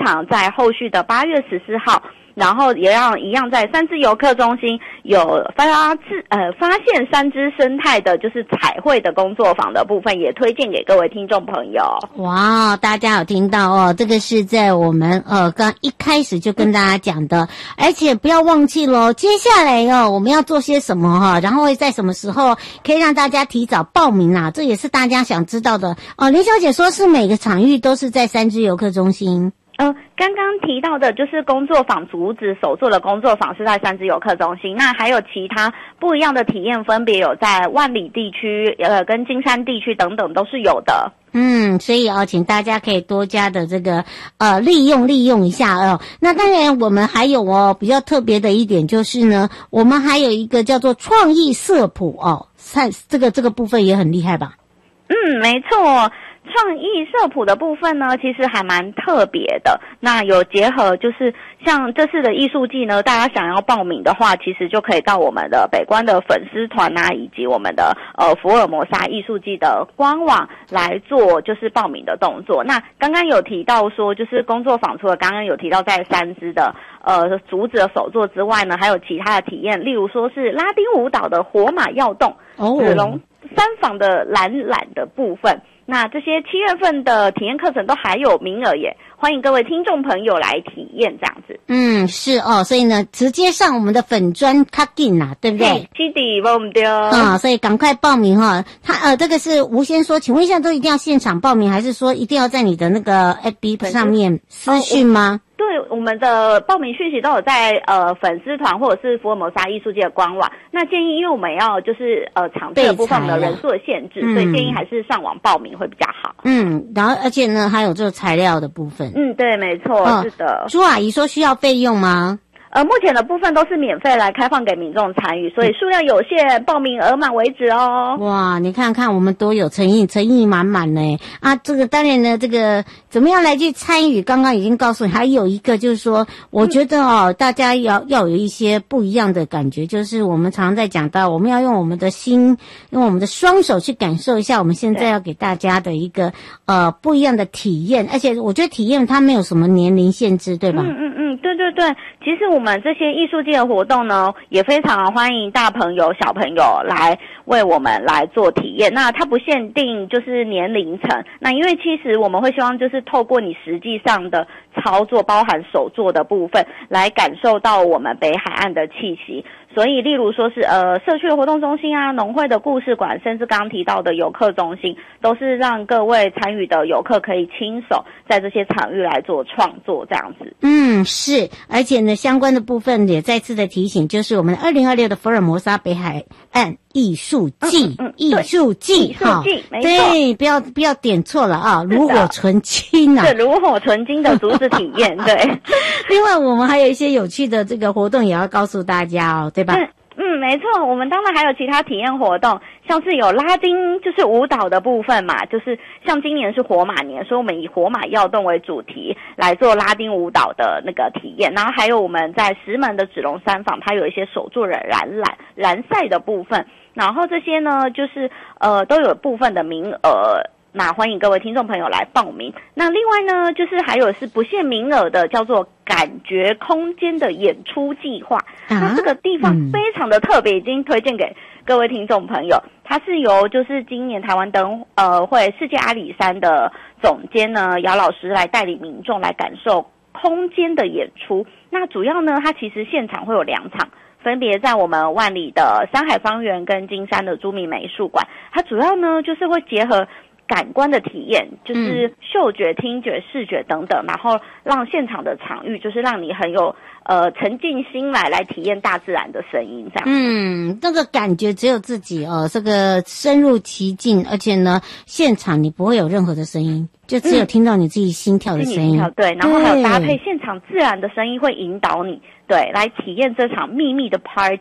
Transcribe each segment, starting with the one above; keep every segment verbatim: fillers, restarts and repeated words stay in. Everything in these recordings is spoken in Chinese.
场在后续的八月十四号。然后也让一样在三芝游客中心有发自呃发现三芝生态的就是彩绘的工作坊的部分，也推荐给各位听众朋友。 哇，大家有听到哦，这个是在我们呃刚一开始就跟大家讲的，而且不要忘记咯，接下来哦我们要做些什么哈，然后会在什么时候可以让大家提早报名啊，这也是大家想知道的哦。林小姐说是每个场域都是在三芝游客中心。 呃，刚刚提到的就是工作坊竹子手作的工作坊是在三芝游客中心，那还有其他不一样的体验，分别有在万里地区、呃跟金山地区等等都是有的。 嗯，所以哦，请大家可以多加的这个呃利用利用一下哦。那当然，我们还有哦比较特别的一点就是呢，我们还有一个叫做创意色谱哦，看这个这个部分也很厉害吧？ 嗯，没错。创意色谱的部分呢，其实还蛮特别的。那有结合，就是像这次的艺术季呢，大家想要报名的话，其实就可以到我们的北关的粉丝团啊，以及我们的呃福尔摩沙艺术季的官网来做就是报名的动作。那刚刚有提到说，就是工作坊除了刚刚有提到在三芝的呃竹子的手作之外呢，还有其他的体验，例如说是拉丁舞蹈的火马跃动、子龙三坊的懒懒的部分。那这些七月份的体验课程都还有名额耶，欢迎各位听众朋友来体验这样子。 嗯，是哦，所以呢，直接上我们的粉专卡进啦，对不对？ 是的，没问题哦。 啊、嗯，所以赶快报名哈。他呃，这个是吴先说，请问一下，都一定要现场报名，还是说一定要在你的那个 F B 上面私讯吗？ 哦，对，我们的报名讯息都有在呃粉丝团或者是福尔摩沙艺术界的官网。那建议，因为我们要就是呃场地的部分我们的人数的限制，所以建议还是上网报名会比较好。 嗯，然后而且呢，还有这个材料的部分。 嗯，对，没错，哦，是的。 朱阿姨说需要费用吗？ 呃，目前的部分都是免费来开放给民众参与，所以数量有限，报名额满为止哦。 哇，你看看我们多有诚意，诚意满满呢。啊，这个当然呢，这个怎么样来去参与？刚刚已经告诉你，还有一个就是说，我觉得哦，嗯、大家要要有一些不一样的感觉，就是我们常常在讲到，我们要用我们的心，用我们的双手去感受一下我们现在要给大家的一个呃不一样的体验，而且我觉得体验它没有什么年龄限制，对吧？ 嗯嗯嗯，对对对，其实我们这些艺术界的活动呢，也非常欢迎大朋友小朋友来为我们来做体验。那它不限定就是年龄层，那因为其实我们会希望就是透过你实际上的操作，包含手作的部分，来感受到我们北海岸的气息。所以例如说是呃社区的活动中心啊，农会的故事馆，甚至刚刚提到的游客中心，都是让各位参与的游客可以亲手在这些场域来做创作这样子。 嗯，是，而且呢相关的部分也再次的提醒，就是我们的二零二六的福尔摩沙北海岸艺术季， 嗯嗯嗯、 艺术季哈， 对，不要不要点错了啊，炉火纯青啊， 对，炉火纯青的竹子体验，对。 另外我们还有一些有趣的这个活动也要告诉大家哦，对吧？ 嗯嗯，没错，我们当然还有其他体验活动，像是有拉丁就是舞蹈的部分嘛，就是像今年是火马年，所以我们以火马跃动为主题来做拉丁舞蹈的那个体验，然后还有我们在石门的子龙山坊，它有一些手作的染染染晒的部分，然后这些呢就是呃都有部分的名额。那欢迎各位听众朋友来报名。那另外呢，就是还有是不限名额的，叫做感觉空间的演出计划。啊、那这个地方非常的特别，已经推荐给各位听众朋友。它是由就是今年台湾灯呃会世界阿里山的总监呢姚老师来带领民众来感受空间的演出。那主要呢，它其实现场会有两场。分别在我们万里的山海方圆跟金山的朱銘美术馆，它主要呢就是会结合感官的体验，就是嗅觉、听觉、视觉等等，然后让现场的场域就是让你很有呃沉浸心来来体验大自然的声音这样。 嗯，那个感觉只有自己哦，这个深入其境，而且呢，现场你不会有任何的声音，就只有听到你自己心跳的声音。 嗯、对，然后还有搭配现场自然的声音会引导你，对，来体验这场秘密的 party。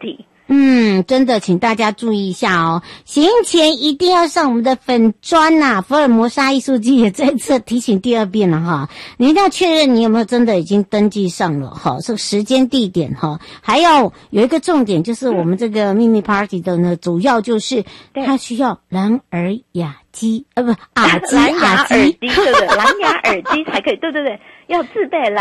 嗯，真的，请大家注意一下哦，行前一定要上我们的粉专呐、啊，福尔摩沙艺术季也再次提醒第二遍了哈，你一定要确认你有没有真的已经登记上了哈，这个时间地点哈，还要有一个重点就是我们这个秘密 party 的呢，主要就是它需要蓝耳雅机，呃不，耳机， 蓝牙耳机， 耳机，对不对？蓝牙耳机才可以，对对对，要自备蓝。